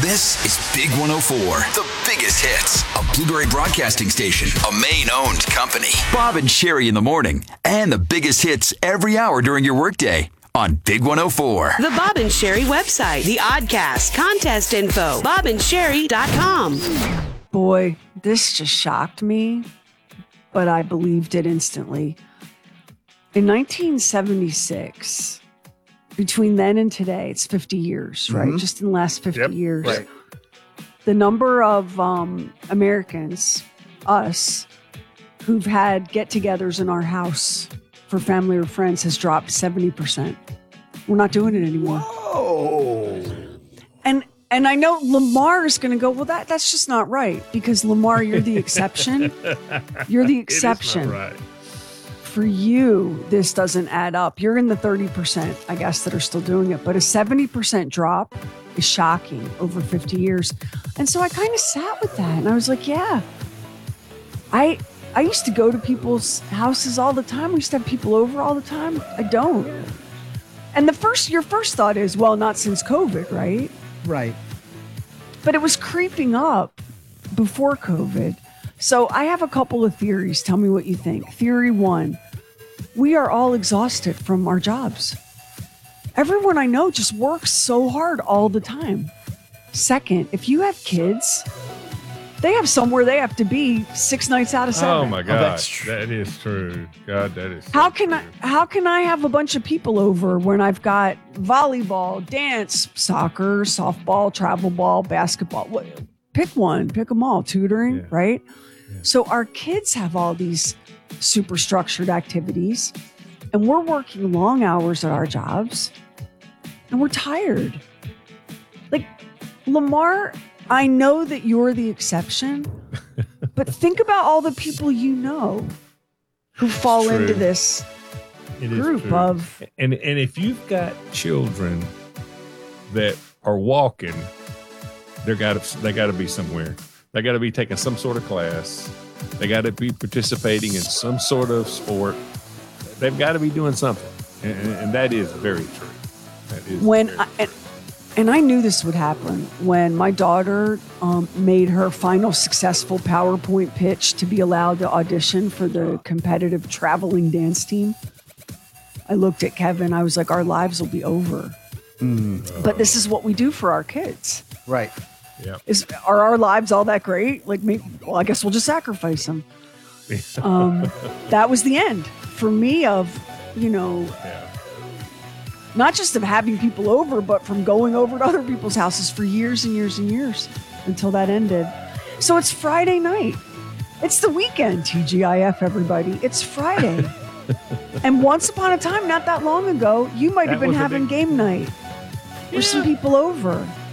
This is Big 104, the biggest hits, a Blueberry Broadcasting Station, a Maine-owned company. Bob and Sherry in the morning, and the biggest hits every hour during your workday on Big 104. The Bob and Sherry website, the Oddcast, contest info, bobandSherry.com. Boy, this just shocked me, but I believed it instantly. In 1976, between then and today, it's 50 years, right? Mm-hmm. Just in the last 50 years. Right. The number of Americans, us, who've had get-togethers in our house for family or friends has dropped 70%. We're not doing it anymore. Oh. And I know Lamar is going to go, well, that's just not right. Because Lamar, you're the exception. You're the exception. It is not right. For you, this doesn't add up. You're in the 30%, I guess, that are still doing it. But a 70% drop is shocking over 50 years. And so I kind of sat with that. And I was like, yeah, I used to go to people's houses all the time. We used to have people over all the time. I don't. And your first thought is, well, not since COVID, right? Right. But it was creeping up before COVID. So I have a couple of theories. Tell me what you think. Theory 1, we are all exhausted from our jobs. Everyone I know just works so hard all the time. Second, if you have kids, they have somewhere they have to be 6 nights out of 7. Oh my God, that is true. God, that is. How can I have a bunch of people over when I've got volleyball, dance, soccer, softball, travel ball, basketball? Pick one, pick them all. Tutoring, right? Yeah. So our kids have all these super structured activities, and we're working long hours at our jobs, and we're tired. Like Lamar, I know that you're the exception, but think about all the people you know who fall into this group of. And if you've got children that are walking, they got to be somewhere. They got to be taking some sort of class. They got to be participating in some sort of sport. They've got to be doing something, and that is very true. That is And I knew this would happen when my daughter made her final successful PowerPoint pitch to be allowed to audition for the competitive traveling dance team. I looked at Kevin. I was like, our lives will be over. But this is what we do for our kids. Right. Yeah. Are our lives all that great? Like, I guess we'll just sacrifice them. That was the end for me of, not just of having people over, but from going over to other people's houses for years and years and years until that ended. So it's Friday night. It's the weekend, TGIF, everybody. It's Friday. And once upon a time, not that long ago, you might have been having game night with some people over.